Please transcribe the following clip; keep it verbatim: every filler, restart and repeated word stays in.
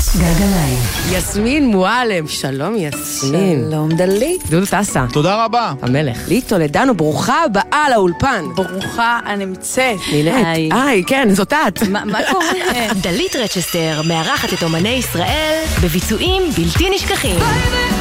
גלגליים. יסמין מועלם, שלום יסמין. שלום דלית. דודו טסה. תודה רבה. המלך. לי טולדנו, ברוכה הבאה לאולפן. ברוכה הנמצאת. נינט. היי, כן, זאת את. מה קורה? דלית רצ'סטר מארחת את אומני ישראל בביצועים בלתי נשכחים.